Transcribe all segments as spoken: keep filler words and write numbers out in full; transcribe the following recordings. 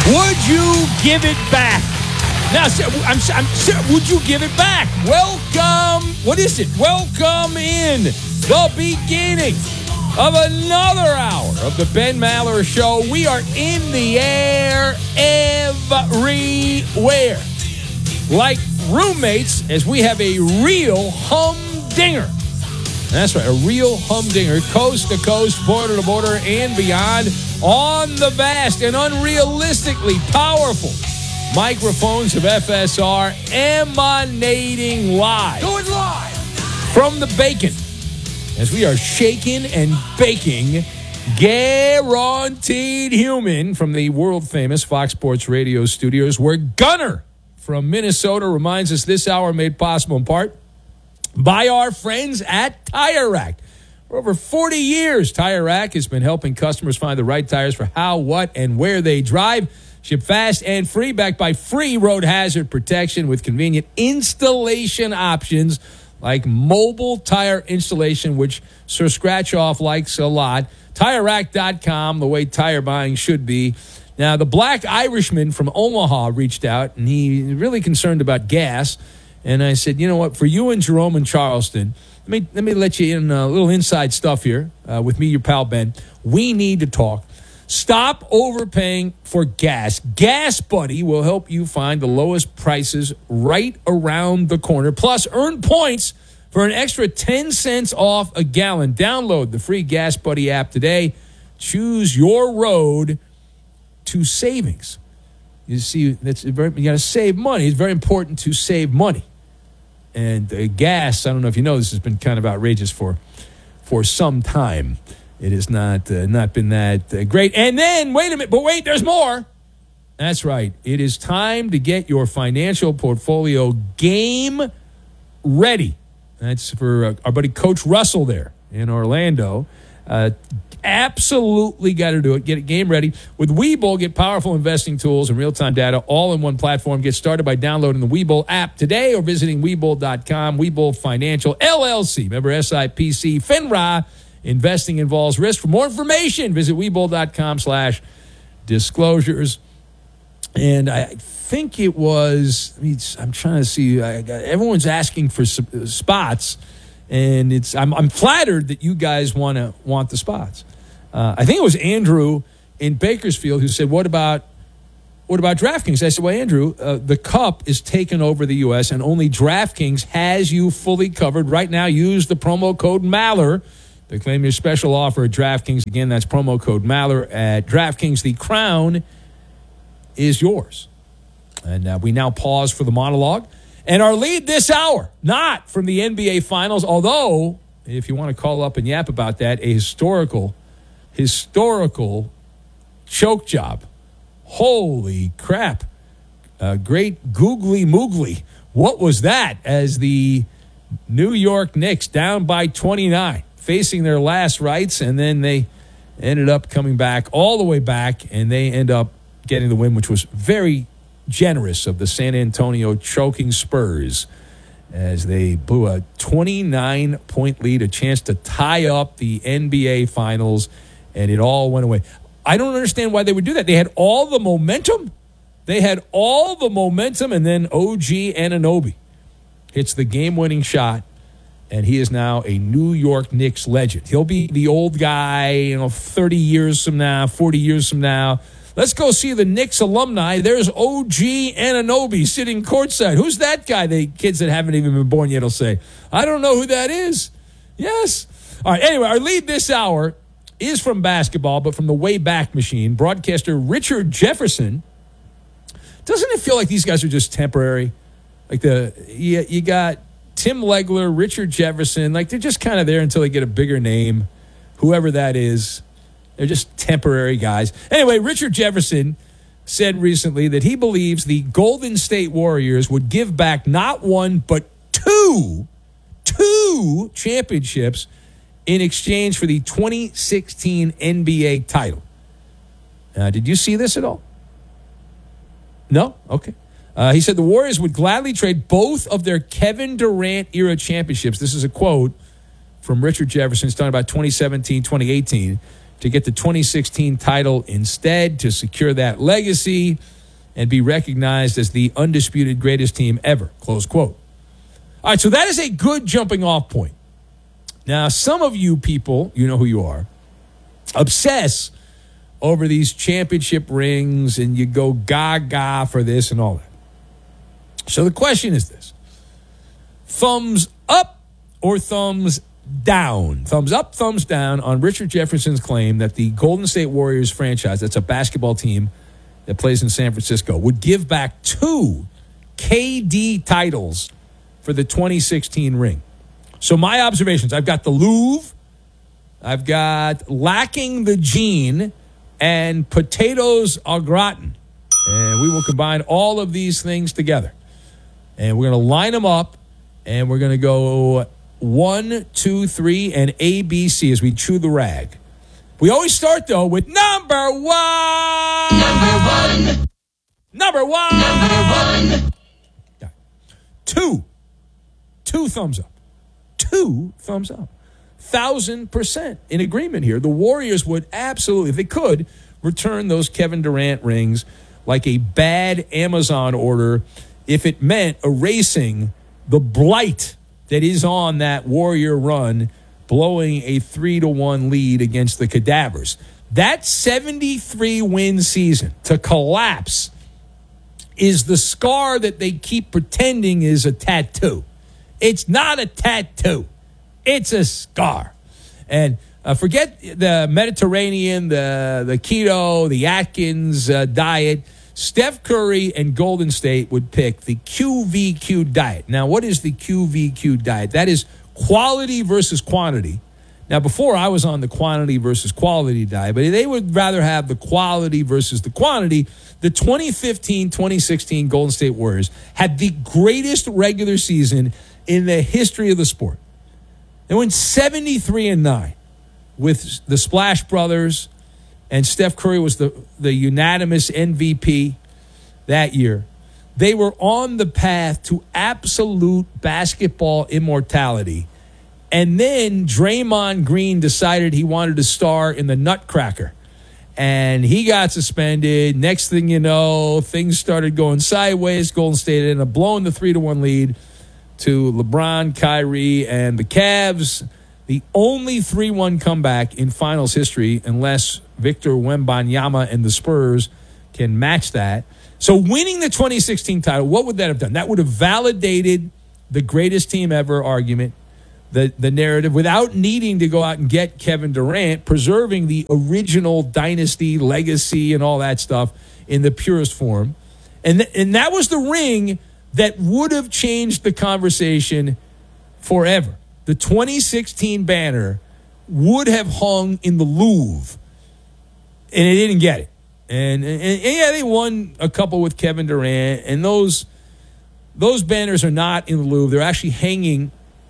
Would you give it back? Now, I'm, I'm, would you give it back? Welcome. What is it? Welcome in the beginning of another hour of the Ben Maller Show. We are in the air everywhere, like roommates, as we have a real humdinger. That's right, a real humdinger, coast to coast, border to border, and beyond, on the vast and unrealistically powerful microphones of F S R, emanating live. Going live from the bacon, as we are shaking and baking, guaranteed human, from the world-famous Fox Sports Radio studios, where Gunner from Minnesota reminds us this hour made possible in part by our friends at Tire Rack. For over forty years, Tire Rack has been helping customers find the right tires for how, what, and where they drive. Ship fast and free, backed by free road hazard protection with convenient installation options like mobile tire installation, which Sir Scratch-Off likes a lot. Tire Rack dot com, the way tire buying should be. Now, the Black Irishman from Omaha reached out, and he really concerned about gas. And I said, you know what, for you and Jerome in Charleston, let me let me let you in a little inside stuff here uh, with me, your pal Ben. We need to talk. Stop overpaying for gas. Gas Buddy will help you find the lowest prices right around the corner. Plus, earn points for an extra ten cents off a gallon. Download the free Gas Buddy app today. Choose your road to savings. You see, that's very, you got to save money. It's very important to save money. And uh, gas, I don't know if you know, this has been kind of outrageous for for some time. It has not uh, not been that uh, great. And then, wait a minute, but wait, there's more. That's right. It is time to get your financial portfolio game ready. That's for uh, our buddy Coach Russell there in Orlando. Uh, absolutely got to do it. Get it game ready. With Webull, get powerful investing tools and real-time data all in one platform. Get started by downloading the Webull app today or visiting Webull dot com. Webull Financial, L L C. Member S I P C. FINRA. Investing involves risk. For more information, visit Webull dot com slash disclosures. And I think it was, I mean, I'm trying to see, I got, everyone's asking for spots. And it's I'm, I'm flattered that you guys want to want the spots. Uh, I think it was Andrew in Bakersfield who said, "What about what about DraftKings?" I said, "Well, Andrew, uh, the Cup is taken over the U S and only DraftKings has you fully covered right now. Use the promo code Maller to claim your special offer at DraftKings. Again, that's promo code Maller at DraftKings. The crown is yours." And uh, we now pause for the monologue. And our lead this hour, not from the N B A Finals, although, if you want to call up and yap about that, a historical, historical choke job. Holy crap. Uh, great googly moogly. What was that? As the New York Knicks down by twenty-nine, facing their last rites, and then they ended up coming back all the way back, and they end up getting the win, which was very generous of the San Antonio choking Spurs as they blew a twenty-nine point lead, a chance to tie up the N B A Finals, and it all went away. I don't understand why they would do that. They had all the momentum. They had all the momentum, and then O G Anunoby hits the game-winning shot, and he is now a New York Knicks legend. He'll be the old guy, you know, thirty years from now, forty years from now. Let's go see the Knicks alumni. There's O G Anunoby sitting courtside. Who's that guy? The kids that haven't even been born yet will say, I don't know who that is. Yes. All right, anyway, our lead this hour is from basketball, but from the Wayback Machine. Broadcaster Richard Jefferson. Doesn't it feel like these guys are just temporary? Like the you, you got Tim Legler, Richard Jefferson. Like they're just kind of there until they get a bigger name, whoever that is. They're just temporary guys. Anyway, Richard Jefferson said recently that he believes the Golden State Warriors would give back not one, but two, two championships in exchange for the twenty sixteen N B A title. Uh, did you see this at all? No? Okay. Uh, he said the Warriors would gladly trade both of their Kevin Durant-era championships. This is a quote from Richard Jefferson. He's talking about twenty seventeen, twenty eighteen. to get the twenty sixteen title instead, to secure that legacy and be recognized as the undisputed greatest team ever, close quote. All right, so that is a good jumping off point. Now, some of you people, you know who you are, obsess over these championship rings and you go gaga for this and all that. So the question is this: thumbs up or thumbs down? Thumbs up, thumbs down on Richard Jefferson's claim that the Golden State Warriors franchise, that's a basketball team that plays in San Francisco, would give back two K D titles for the twenty sixteen ring. So my observations, I've got the Louvre, I've got Lacking the Gene, and Potatoes au gratin. And we will combine all of these things together. And we're going to line them up, and we're going to go one, two, three, and A, B, C as we chew the rag. We always start, though, with number one. Number one. Number one. Number one. Two. Two thumbs up. Two thumbs up. Thousand percent in agreement here. The Warriors would absolutely, if they could, return those Kevin Durant rings like a bad Amazon order if it meant erasing the blight that is on that Warrior run, blowing a three to one lead against the Cadavers. That seventy-three win season to collapse is the scar that they keep pretending is a tattoo. It's not a tattoo. It's a scar. And uh, forget the Mediterranean, the, the keto, the Atkins uh, diet. Steph Curry and Golden State would pick the Q V Q diet. Now, what is the Q V Q diet? That is quality versus quantity. Now, before I was on the quantity versus quality diet, but they would rather have the quality versus the quantity. The twenty fifteen twenty sixteen Golden State Warriors had the greatest regular season in the history of the sport. They went seventy-three and nine with the Splash Brothers, and Steph Curry was the, the unanimous M V P that year. They were on the path to absolute basketball immortality. And then Draymond Green decided he wanted to star in the Nutcracker. And he got suspended. Next thing you know, things started going sideways. Golden State ended up blowing the three to one lead to LeBron, Kyrie, and the Cavs. The only three one comeback in finals history, unless Victor Wembanyama and the Spurs can match that. So winning the twenty sixteen title, what would that have done? That would have validated the greatest team ever argument, the, the narrative, without needing to go out and get Kevin Durant, preserving the original dynasty legacy and all that stuff in the purest form. And, th- and that was the ring that would have changed the conversation forever. The twenty sixteen banner would have hung in the Louvre, and it didn't get it. And, and, and yeah, they won a couple with Kevin Durant, and those those banners are not in the Louvre. They're actually hanging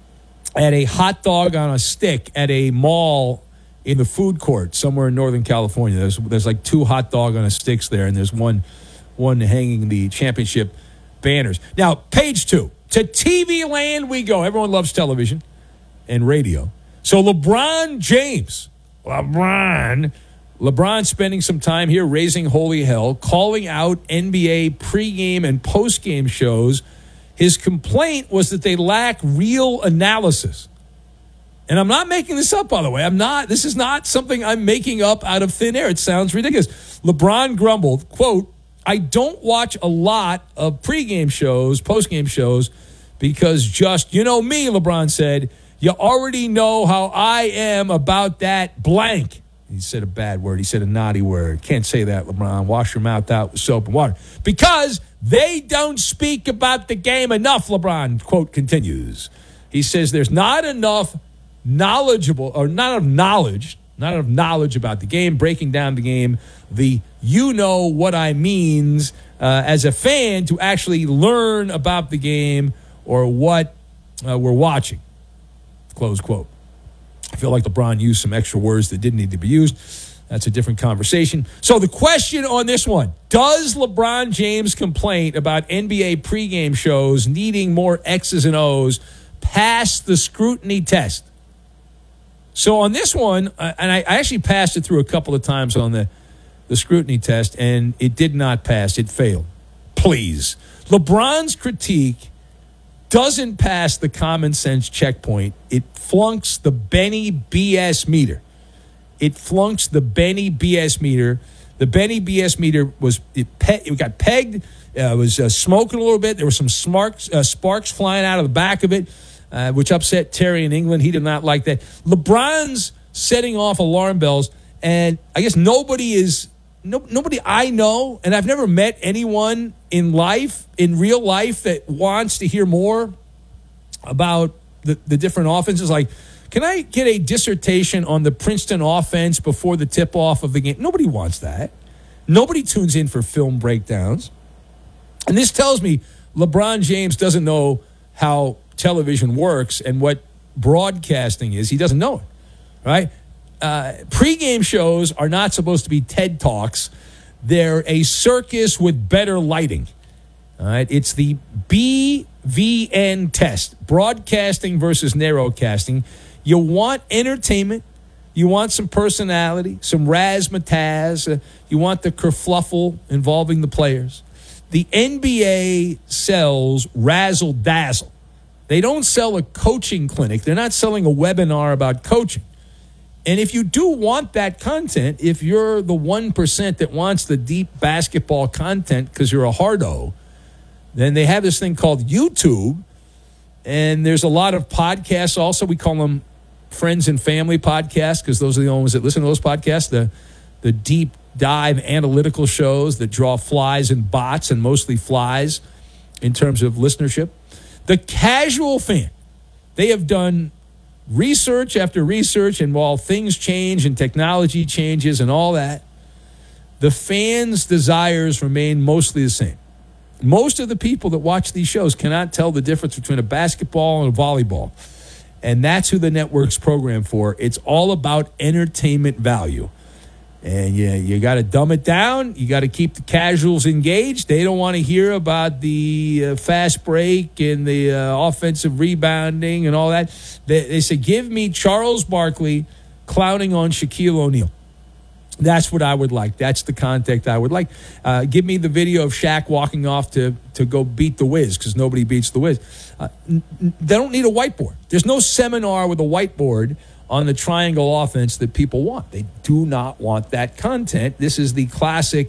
at a hot dog on a stick at a mall in the food court somewhere in Northern California. There's there's like two hot dog on a sticks there, and there's one one hanging the championship banners. Now, page two. To T V land we go. Everyone loves television and radio. So LeBron James, LeBron, LeBron spending some time here raising holy hell, calling out N B A pregame and postgame shows. His complaint was that they lack real analysis. And I'm not making this up, by the way. I'm not. This is not something I'm making up out of thin air. It sounds ridiculous. LeBron grumbled, quote, I don't watch a lot of pregame shows, postgame shows, because just, you know me, LeBron said, you already know how I am about that blank. He said a bad word. He said a naughty word. Can't say that, LeBron. Wash your mouth out with soap and water. Because they don't speak about the game enough, LeBron, quote, continues. He says there's not enough knowledgeable, or not enough knowledge, not enough knowledge about the game, breaking down the game, the you know what I means uh, as a fan to actually learn about the game or what uh, we're watching, close quote. I feel like LeBron used some extra words that didn't need to be used. That's a different conversation. So the question on this one, does LeBron James' complaint about N B A pregame shows needing more X's and O's pass the scrutiny test? So on this one, uh, and I, I actually passed it through a couple of times on the, the scrutiny test, and it did not pass. It failed. Please. LeBron's critique doesn't pass the common sense checkpoint. It flunks the Benny B S meter. It flunks the Benny B S meter. The Benny B S meter was it, pe- it got pegged. Uh, it was uh, smoking a little bit. There were some sparks, uh, sparks flying out of the back of it, uh, which upset Terry in England. He did not like that. LeBron's setting off alarm bells, and I guess nobody is no, nobody I know, and I've never met anyone in life, in real life, that wants to hear more about the, the different offenses. Like, can I get a dissertation on the Princeton offense before the tip-off of the game? Nobody wants that. Nobody tunes in for film breakdowns. And this tells me LeBron James doesn't know how television works and what broadcasting is. He doesn't know it, right? Uh, pre-game shows are not supposed to be TED Talks. They're a circus with better lighting. All right, it's the B V N test, broadcasting versus narrowcasting. You want entertainment. You want some personality, some razzmatazz. Uh, you want the kerfluffle involving the players. The N B A sells razzle-dazzle. They don't sell a coaching clinic. They're not selling a webinar about coaching. And if you do want that content, if you're the one percent that wants the deep basketball content because you're a hardo, then they have this thing called YouTube. And there's a lot of podcasts also. We call them friends and family podcasts because those are the only ones that listen to those podcasts. The, the deep dive analytical shows that draw flies and bots, and mostly flies in terms of listenership. The casual fan, they have done research after research, and while things change and technology changes and all that, the fans' desires remain mostly the same. Most of the people that watch these shows cannot tell the difference between a basketball and a volleyball. And that's who the network's programmed for. It's all about entertainment value. And you, you got to dumb it down. You got to keep the casuals engaged. They don't want to hear about the uh, fast break and the uh, offensive rebounding and all that. They, they say, give me Charles Barkley clowning on Shaquille O'Neal. That's what I would like. That's the content I would like. Uh, give me the video of Shaq walking off to, to go beat the Wiz, because nobody beats the Wiz. Uh, n- n- they don't need a whiteboard. There's no seminar with a whiteboard on the triangle offense that people want. They do not want that content. This is the classic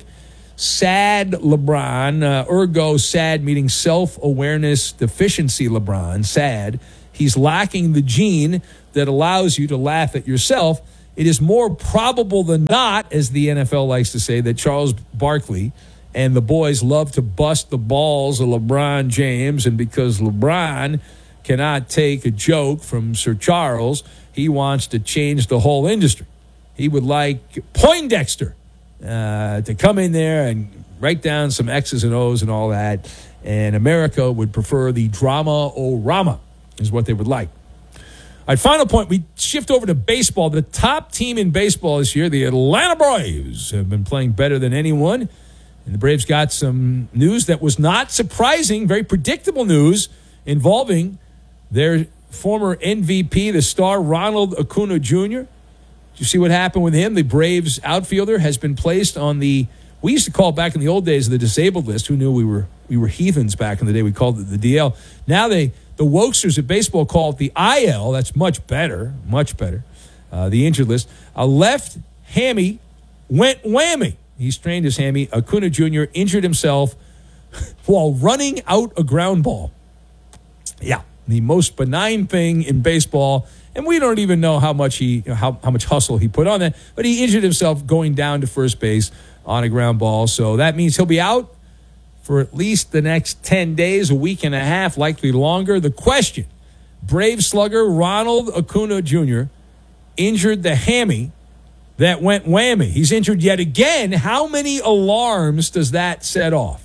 sad LeBron, uh, ergo sad meaning self-awareness deficiency LeBron, sad. He's lacking the gene that allows you to laugh at yourself. It is more probable than not, as the N F L likes to say, that Charles Barkley and the boys love to bust the balls of LeBron James, and because LeBron cannot take a joke from Sir Charles, he wants to change the whole industry. He would like Poindexter uh, to come in there and write down some X's and O's and all that, and America would prefer the drama-o-rama is what they would like. All right, final point, we shift over to baseball. The top team in baseball this year, the Atlanta Braves, have been playing better than anyone. And the Braves got some news that was not surprising, very predictable news involving their former M V P, the star Ronald Acuna Junior Did you see what happened with him? The Braves outfielder has been placed on the, we used to call it back in the old days, the disabled list. Who knew we were we were heathens back in the day? We called it the D L. Now they, the wokesters at baseball call it the I L. That's much better, much better. Uh, the injured list. A left hammy went whammy. He strained his hammy. Acuna Junior injured himself while running out a ground ball. Yeah, the most benign thing in baseball, and we don't even know how much he, how, how much hustle he put on that, but he injured himself going down to first base on a ground ball. So that means he'll be out for at least the next ten days, a week and a half, likely longer. The question, Brave slugger Ronald Acuna Junior injured the hammy that went whammy. He's injured yet again. How many alarms does that set off?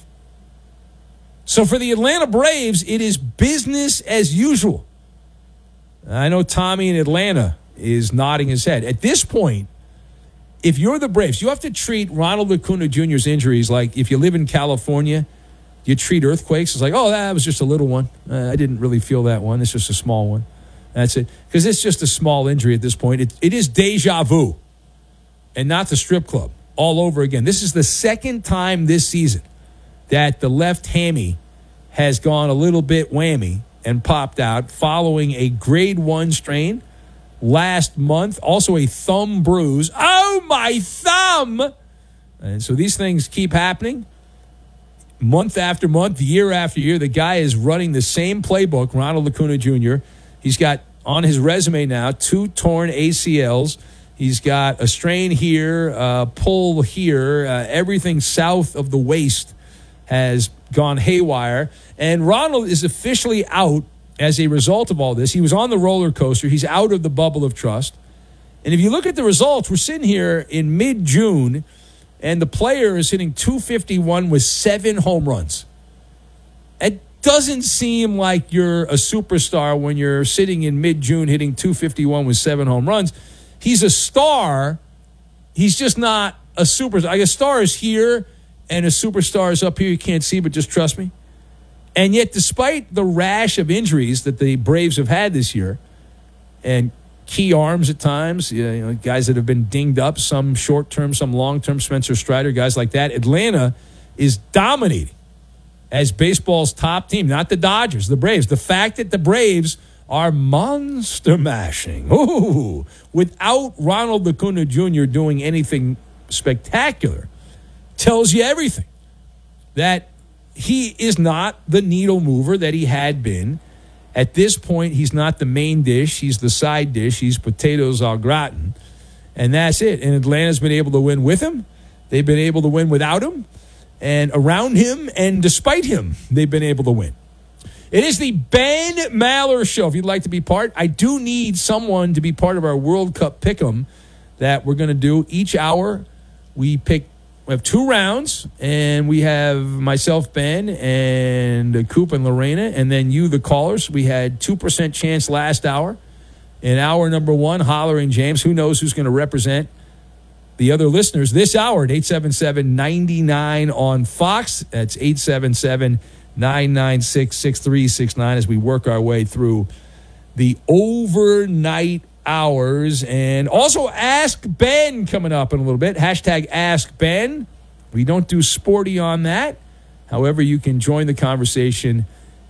So for the Atlanta Braves, it is business as usual. I know Tommy in Atlanta is nodding his head. At this point, if you're the Braves, you have to treat Ronald Acuna Junior's injuries like if you live in California, you treat earthquakes. It's like, oh, that was just a little one. Uh, I didn't really feel that one. It's just a small one. That's it. Because it's just a small injury at this point. It, it is deja vu and not the strip club all over again. This is the second time this season that the left hammy has gone a little bit whammy and popped out following a grade one strain last month. Also a thumb bruise. Oh, my thumb! And so these things keep happening month after month, year after year. The guy is running the same playbook, Ronald Acuna Junior He's got on his resume now two torn A C Ls. He's got a strain here, uh, pull here. Uh, everything south of the waist has gone haywire. And Ronald is officially out as a result of all this. He was on the roller coaster. He's out of the bubble of trust. And if you look at the results, we're sitting here in mid-June, and the player is hitting two fifty-one with seven home runs. It doesn't seem like you're a superstar when you're sitting in mid-June hitting two fifty-one with seven home runs. He's a star. He's just not a superstar. I guess star is here, and a superstar is up here. You can't see, but just trust me. And yet, despite the rash of injuries that the Braves have had this year, and key arms at times, you know, guys that have been dinged up, some short-term, some long-term, Spencer Strider, guys like that, Atlanta is dominating as baseball's top team, not the Dodgers, the Braves. The fact that the Braves are monster mashing, ooh, without Ronald Acuna Junior doing anything spectacular, tells you everything. That he is not the needle mover that he had been. At this point, he's not the main dish. He's the side dish. He's potatoes au gratin. And that's it. And Atlanta's been able to win with him. They've been able to win without him. And around him and despite him, they've been able to win. It is the Ben Maller Show. If you'd like to be part, I do need someone to be part of our World Cup Pick'em that we're going to do each hour. We pick, we have two rounds, and we have myself, Ben, and Coop and Lorena, and then you, the callers. We had two percent chance last hour. In hour number one, Holler and James. Who knows who's going to represent the other listeners this hour at eight seven seven, nine nine on Fox. That's eight seven seven, nine nine six, six three six nine as we work our way through the overnight hours. And also Ask Ben coming up in a little bit. Hashtag Ask Ben. We don't do sporty on that. However, you can join the conversation.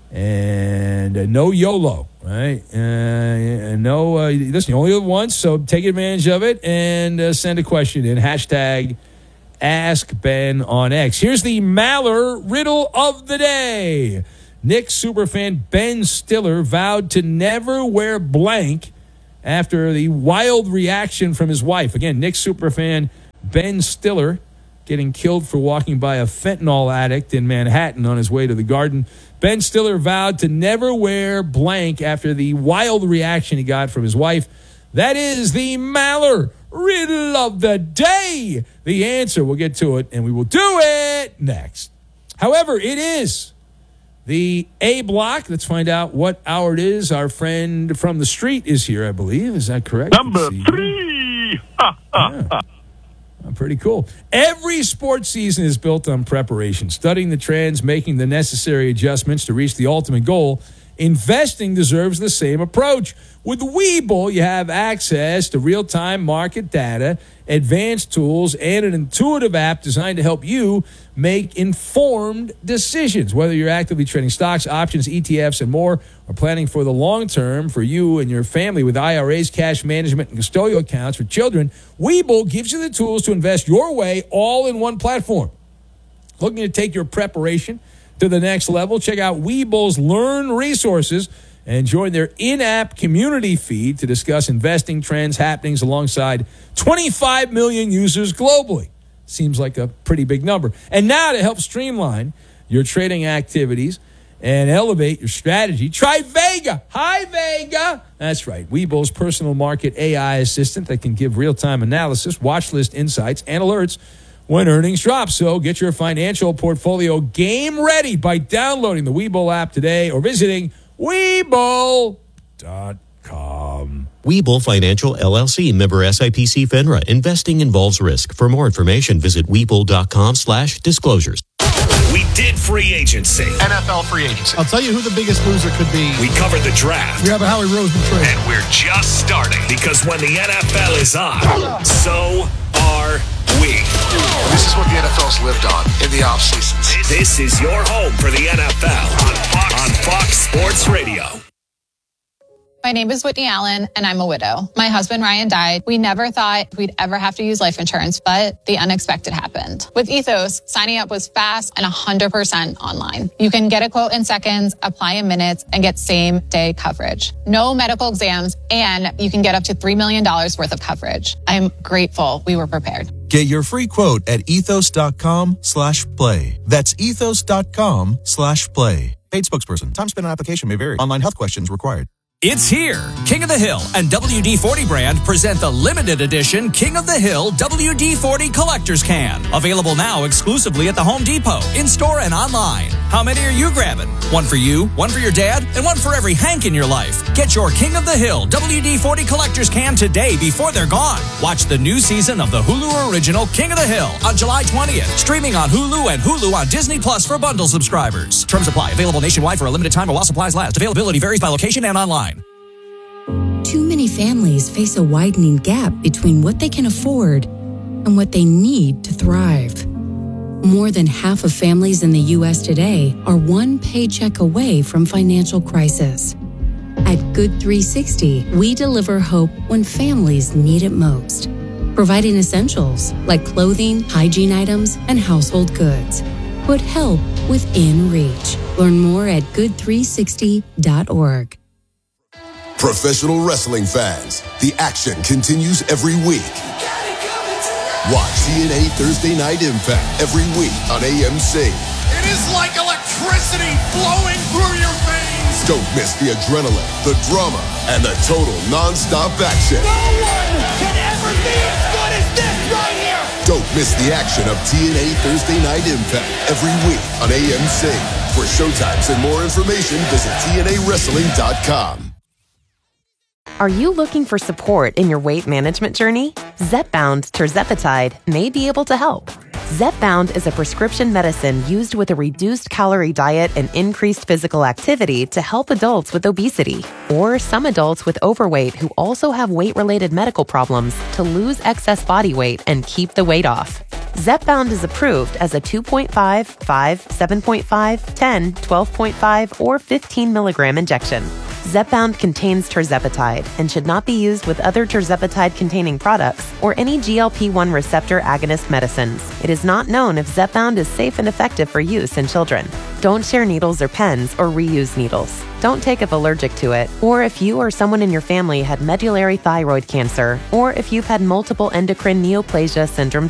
And uh, no YOLO, right? Uh, no, uh, listen, you only live once, so take advantage of it and uh, send a question in. Hashtag Ask Ben on X. Here's the Maller riddle of the day. Knicks superfan Ben Stiller vowed to never wear blank after the wild reaction from his wife. Again, Knicks superfan Ben Stiller getting killed for walking by a fentanyl addict in Manhattan on his way to the Garden. Ben Stiller vowed to never wear blank after the wild reaction he got from his wife. That is the Maller riddle of the day. The answer, we'll get to it, and we will do it next. However, it is the A block. Let's find out what hour it is. Our friend from the street is here, I believe. Is that correct? Number three. Yeah. Pretty cool. Every sports season is built on preparation, studying the trends, making the necessary adjustments to reach the ultimate goal. Investing deserves the same approach. With Webull, you have access to real-time market data, advanced tools, and an intuitive app designed to help you make informed decisions. Whether you're actively trading stocks, options, E T Fs, and more, or planning for the long term for you and your family with I R As, cash management, and custodial accounts for children, Webull gives you the tools to invest your way all in one platform. Looking to take your preparation to the next level? Check out Webull's Learn resources and join their in-app community feed to discuss investing trends, happenings alongside twenty-five million users globally. Seems like a pretty big number. And now to help streamline your trading activities and elevate your strategy, try Vega. Hi, Vega. That's right. Webull's personal market A I assistant that can give real-time analysis, watch list insights, and alerts when earnings drop. So get your financial portfolio game ready by downloading the Webull app today or visiting Webull dot com. Webull Financial, L L C, member S I P C FINRA. Investing involves risk. For more information, visit Webull dot com slash disclosures. We did free agency. N F L free agency. I'll tell you who the biggest loser could be. We covered the draft. We have a Howie Roseman trade. And we're just starting. Because when the N F L is on, so are we. This is what the N F L's lived on in the off seasons. This is your home for the N F L on Fox, on Fox Sports Radio. My name is Whitney Allen, and I'm a widow. My husband, Ryan, died. We never thought we'd ever have to use life insurance, but the unexpected happened. With Ethos, signing up was fast and one hundred percent online. You can get a quote in seconds, apply in minutes, and get same-day coverage. No medical exams, and you can get up to three million dollars worth of coverage. I'm grateful we were prepared. Get your free quote at ethos.com slash play. That's ethos.com slash play. Paid spokesperson. Time spent on application may vary. Online health questions required. It's here. King of the Hill and W D forty brand present the limited edition King of the Hill W D forty Collector's Can. Available now exclusively at the Home Depot, in-store and online. How many are you grabbing? One for you, one for your dad, and one for every Hank in your life. Get your King of the Hill W D forty Collector's Can today before they're gone. Watch the new season of the Hulu original King of the Hill on July twentieth. Streaming on Hulu and Hulu on Disney Plus for bundle subscribers. Terms apply. Available nationwide for a limited time or while supplies last. Availability varies by location and online. Too many families face a widening gap between what they can afford and what they need to thrive. More than half of families in the U S today are one paycheck away from financial crisis. At Good three sixty, we deliver hope when families need it most, providing essentials like clothing, hygiene items, and household goods. Put help within reach. Learn more at good three sixty dot org. Professional wrestling fans, the action continues every week. Watch T N A Thursday Night Impact every week on A M C. It is like electricity flowing through your veins. Don't miss the adrenaline, the drama, and the total non-stop action. No one can ever be as good as this right here. Don't miss the action of T N A Thursday Night Impact every week on A M C. For showtimes and more information, visit T N A wrestling dot com. Are you looking for support in your weight management journey? Zepbound tirzepatide may be able to help. Zepbound is a prescription medicine used with a reduced calorie diet and increased physical activity to help adults with obesity or some adults with overweight who also have weight-related medical problems to lose excess body weight and keep the weight off. Zepbound is approved as a two point five, five, seven point five, ten, twelve point five, or fifteen milligram injection. Zepbound contains tirzepatide and should not be used with other tirzepatide-containing products or any G L P one receptor agonist medicines. It is not known if Zepbound is safe and effective for use in children. Don't share needles or pens or reuse needles. Don't take if allergic to it, or if you or someone in your family had medullary thyroid cancer, or if you've had multiple endocrine neoplasia syndrome